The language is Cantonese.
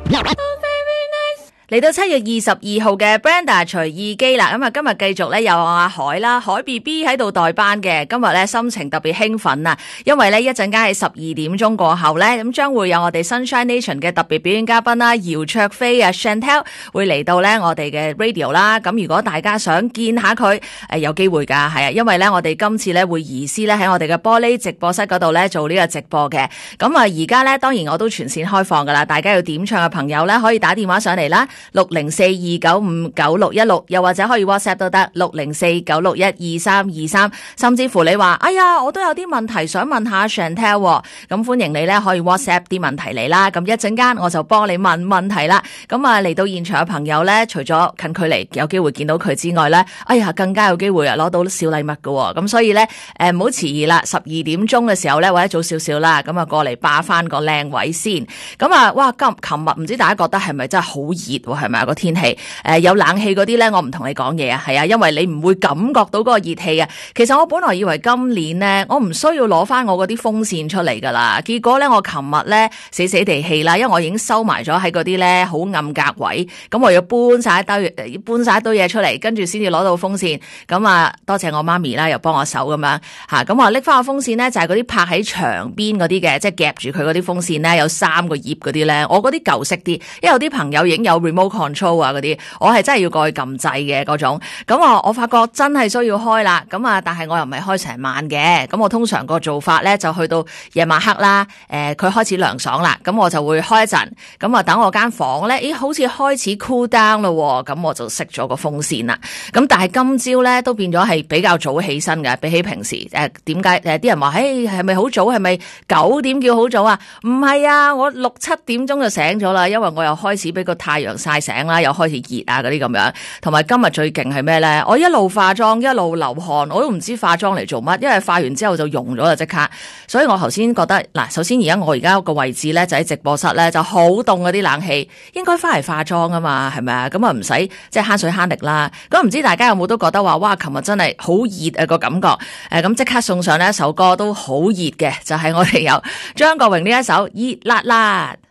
嚟到7月22號嘅 Brenda 隨意機啦，咁啊今日繼續咧有阿海啦，海 BB 喺度代班嘅，今日咧心情特別興奮啊，因為咧一陣間喺12點鐘過後咧，咁將會有我哋 Sunshine Nation 嘅特別表演嘉賓啦，姚焯菲啊 Chantel 會嚟到咧我哋嘅 radio 啦，咁如果大家想見下佢，有機會噶，係啊，因為咧我哋今次咧會移師咧喺我哋嘅玻璃直播室嗰度咧做呢個直播嘅，咁啊而家咧當然我都全線開放噶啦，大家要點唱嘅朋友咧可以打電話上嚟啦。604-295-9616，又或者可以 WhatsApp 都得604-961-2323，甚至乎你話哎呀我都有啲問題想問下 Chantel， 咁歡迎你咧可以 WhatsApp 啲問題嚟啦，咁一陣間我就幫你問問題啦。咁啊嚟到現場嘅朋友咧，除咗近距離有機會見到佢之外咧，哎呀更加有機會啊攞到小禮物㗎，咁所以咧唔好遲疑啦，12點鐘嘅時候咧或者早少少啦，咁啊過嚟霸翻個靚位先。咁啊哇琴日唔知大家覺得係咪真係好熱係咪個天氣有冷氣嗰啲咧，我唔同你講嘢啊，係啊，因為你唔會感覺到嗰個熱氣啊。其實我本來以為今年咧，我唔需要攞翻我嗰啲風扇出嚟噶啦，結果咧我琴日咧死死地氣啦，因為我已經收埋咗喺嗰啲咧好暗格位，咁我要搬晒一堆嘢出嚟，跟住先至攞到風扇。咁啊，多謝我媽咪啦，又幫我手咁樣吓，咁我拎翻個風扇咧就係嗰啲拍喺牆邊嗰啲嘅，即係夾住佢嗰啲風扇咧，有3個葉嗰啲咧，我嗰啲舊式啲，因為有啲朋友已經有 remote control 啊嗰啲，我係真係要過去撳掣嘅嗰種。咁我發覺真係需要開啦。咁啊，但係我又唔係開成晚嘅。咁我通常個做法咧就去到夜晚黑啦。佢開始涼爽啦，咁我就會開一陣。咁啊，等我間房咧，咦，好似開始 cool down 咯。咁我就熄咗個風扇啦。咁但係今朝咧都變咗係比較早起身嘅，比起平時。點解啲人話，係咪好早？係咪9點叫好早啊？唔係啊，我6、7點鐘就醒咗啦，因為我又開始俾個太陽曬醒啦，又開始熱啊嗰啲咁樣。同埋今日最勁係咩咧？我一路化妝一路流汗，我都唔知化妝嚟做乜，因為化完之後就溶咗啦即刻。所以我頭先覺得嗱，首先我而家個位置咧就喺直播室咧，就好凍嗰啲冷氣，應該翻嚟化妝啊嘛，係咪啊？咁啊唔使即係慳水慳力啦。咁唔知大家有冇都覺得話哇，琴日真係好熱啊個感覺。咁即刻送上呢一首歌都好熱嘅，就係我哋有張國榮呢一首熱辣辣。